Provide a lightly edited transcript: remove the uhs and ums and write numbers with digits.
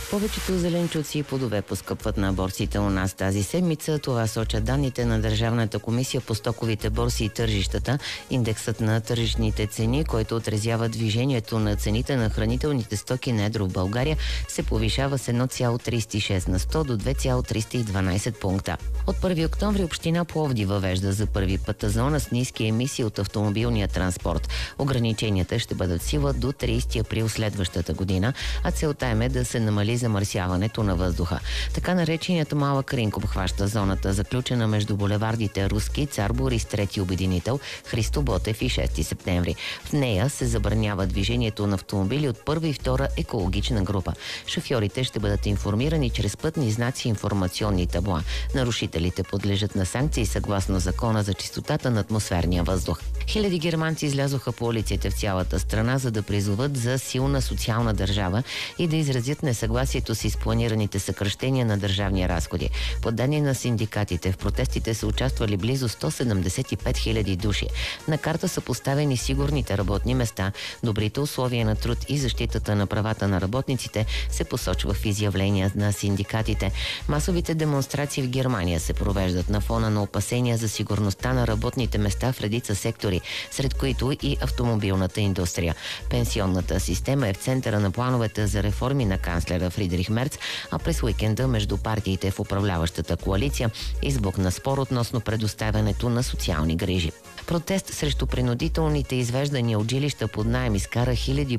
Повечето зеленчуци и плодове поскъпват на борсите у нас тази седмица. Това сочат данните на Държавната комисия по стоковите борси и тържищата. Индексът на тържищните цени, който отразява движението на цените на хранителните стоки на едро в България, се повишава с 1,36 на 100 до 2,312 пункта. От 1 октомври община Пловдив въвежда за първи път зона с ниски емисии от автомобилния транспорт. Ограниченията ще бъдат в сила до 30 април следващата година, а целта е да се намали замърсяването на въздуха. Така нареченият малък ринг обхваща зоната, заключена между булевардите Руски, Цар Борис III обединител, Христо Ботев и 6 септември. В нея се забранява движението на автомобили от първа и втора екологична група. Шофьорите ще бъдат информирани чрез пътни знаци и информационни табла. Нарушителите подлежат на санкции съгласно закона за чистотата на атмосферния въздух. Хиляди германци излязоха по улиците в цялата страна, за да призоват за силна социална държава и да изразят несъгласието си с планираните съкращения на държавни разходи. По данни на синдикатите, в протестите са участвали близо 175 хиляди души. На карта са поставени сигурните работни места, добрите условия на труд и защитата на правата на работниците, се посочва в изявления на синдикатите. Масовите демонстрации в Германия се провеждат на фона на опасения за сигурността на работните места в редица сектори, сред които и автомобилната индустрия. Пенсионната система е в центъра на плановете за реформи на канцлера Фридрих Мерц, а през уикенда между партиите в управляващата коалиция избухна спор относно предоставянето на социални грижи. Протест срещу принудителните извеждания от жилища под наем изкара хиляди